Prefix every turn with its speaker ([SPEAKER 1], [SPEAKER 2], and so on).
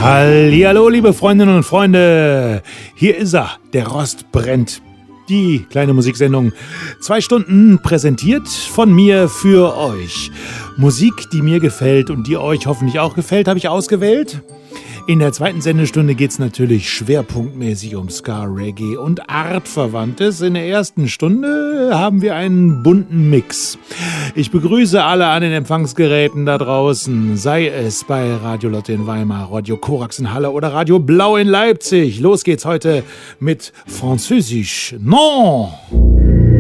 [SPEAKER 1] Hallihallo, liebe Freundinnen und Freunde. Hier ist er, der Rost brennt. Die kleine Musiksendung. 2 Stunden präsentiert von mir für euch. Musik, die mir gefällt und die euch hoffentlich auch gefällt, habe ich ausgewählt. In der zweiten Sendestunde geht es natürlich schwerpunktmäßig um Ska, Reggae und Artverwandtes. In der ersten Stunde haben wir einen bunten Mix. Ich begrüße alle an den Empfangsgeräten da draußen, sei es bei Radio Lotte in Weimar, Radio Korax in Halle oder Radio Blau in Leipzig. Los geht's heute mit Französisch. Non!